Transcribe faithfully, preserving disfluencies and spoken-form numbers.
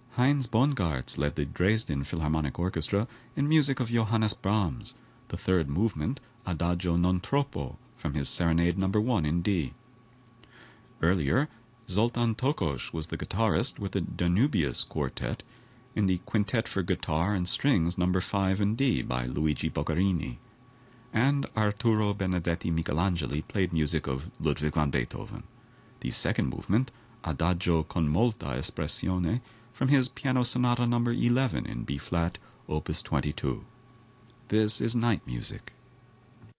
Heinz Bongartz led the Dresden Philharmonic Orchestra in music of Johannes Brahms, the third movement, Adagio non troppo, from his Serenade Number one in D. Earlier, Zoltán Tokos was the guitarist with the Danubius Quartet in the Quintet for Guitar and Strings Number five in D by Luigi Boccherini, and Arturo Benedetti Michelangeli played music of Ludwig van Beethoven. The second movement, Adagio con molta espressione, from his Piano Sonata Number eleven in B-flat, Opus twenty-two. This is Night Music.